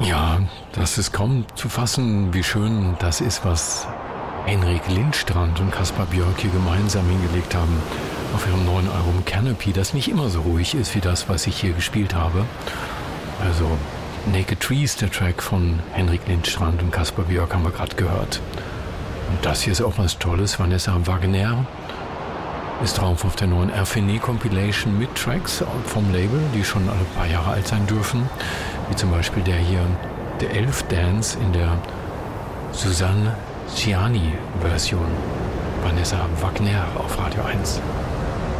Ja, das ist kaum zu fassen, wie schön das ist, was Henrik Lindstrand und Kaspar Björk hier gemeinsam hingelegt haben auf ihrem neuen Album Canopy, das nicht immer so ruhig ist wie das, was ich hier gespielt habe. Also Naked Trees, der Track von Henrik Lindstrand und Kaspar Björk, haben wir gerade gehört. Und das hier ist auch was Tolles. Vanessa Wagner ist drauf auf der neuen Erfine Compilation mit Tracks vom Label, die schon ein paar Jahre alt sein dürfen. Wie zum Beispiel der hier, The Elf Dance in der Susanne Ciani Version. Vanessa Wagner auf Radio 1.